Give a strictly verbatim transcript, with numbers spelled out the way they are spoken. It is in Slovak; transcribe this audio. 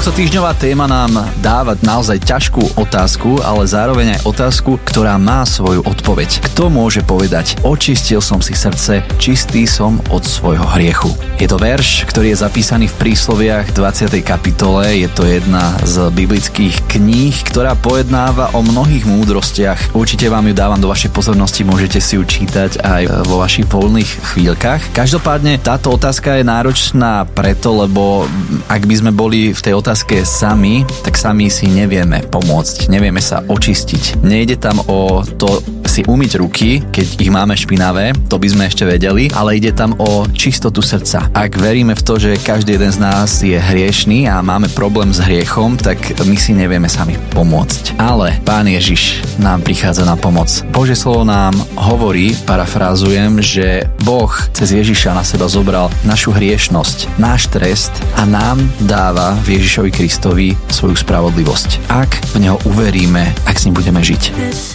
Tohto týždňová téma nám dáva naozaj ťažkú otázku, ale zároveň aj otázku, ktorá má svoju odpoveď. Kto môže povedať: očistil som si srdce, čistý som od svojho hriechu? Je to verš, ktorý je zapísaný v Prísloviach dvadsiatej kapitole. Je to jedna z biblických kníh, ktorá pojednáva o mnohých múdrostiach. Určite vám ju dávam do vašej pozornosti, môžete si ju čítať aj vo vašich voľných chvíľkach. Každopádne táto otázka je náročná preto, lebo ak by sme boli v tej otázke sami, tak sami si nevieme pomôcť, nevieme sa očistiť. Nejde tam o to si umyť ruky, keď ich máme špinavé, to by sme ešte vedeli, ale ide tam o čistotu srdca. Ak veríme v to, že každý jeden z nás je hriešný a máme problém s hriechom, tak my si nevieme sami pomôcť. Ale Pán Ježiš nám prichádza na pomoc. Božie slovo nám hovorí, parafrázujem, že Boh cez Ježiša na seba zobral našu hriešnosť, náš trest a nám dáva v Ježišovi Kristovi svoju spravodlivosť. Ak v neho uveríme, ak s ním budeme žiť.